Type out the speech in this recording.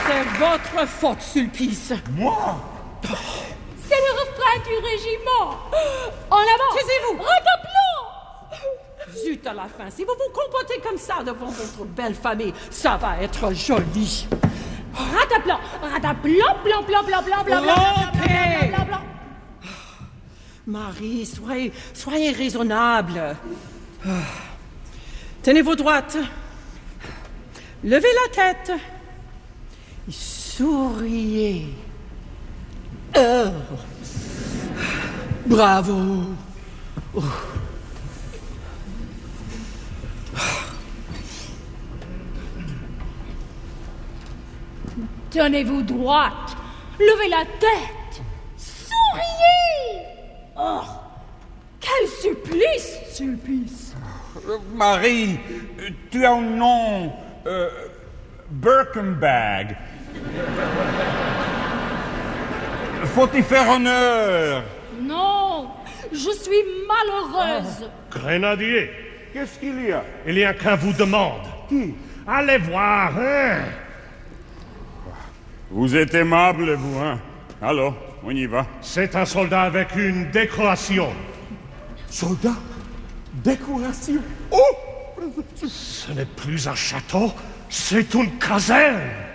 C'est votre faute, Sulpice. Moi? C'est le refrain du régiment. En avant. Taisez-vous. Rataplan. Zut à la fin, si vous vous comportez comme ça devant votre belle famille, ça va être joli. Rataplan. Rataplan, blanc, blanc, blanc, blanc, blanc, blanc, Rompez. blanc, blanc, blanc. Marie, soyez raisonnable. Tenez-vous droite. Levez la tête. Et souriez. Bravo. Tenez-vous droite. Levez la tête. Souriez. Oh, quel supplice, Sulpice. Marie, tu as un nom... Birkenbag. Faut y faire honneur. Non, je suis malheureuse. Grenadier, Qu'est-ce qu'il y a? il y a qu'un vous demande. Qui? Allez voir, hein? Vous êtes aimable, vous, hein? Alors, on y va. C'est un soldat avec une décoration. Soldat? Décoration? Oh! Ce n'est plus un château, c'est une caserne.